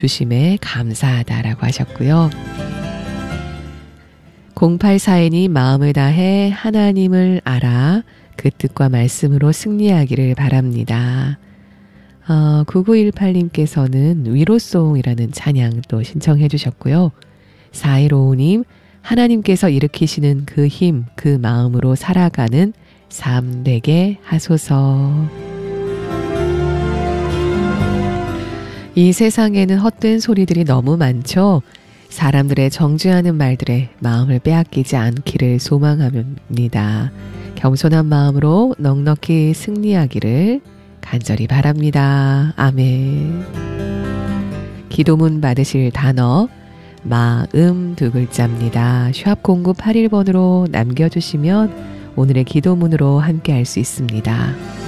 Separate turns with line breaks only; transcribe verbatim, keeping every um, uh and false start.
주심에 감사하다라고 하셨고요. 공팔사이님 마음을 다해 하나님을 알아 그 뜻과 말씀으로 승리하기를 바랍니다. 어, 구구일팔님께서는 위로송이라는 찬양 또 신청해 주셨고요. 사일오오님 하나님께서 일으키시는 그 힘, 그 마음으로 살아가는 삶 되게 하소서. 이 세상에는 헛된 소리들이 너무 많죠. 사람들의 정죄하는 말들에 마음을 빼앗기지 않기를 소망합니다. 겸손한 마음으로 넉넉히 승리하기를 간절히 바랍니다. 아멘. 기도문 받으실 단어 마음 두 글자입니다. 샵 공구팔일 번으로 남겨주시면 오늘의 기도문으로 함께 할 수 있습니다.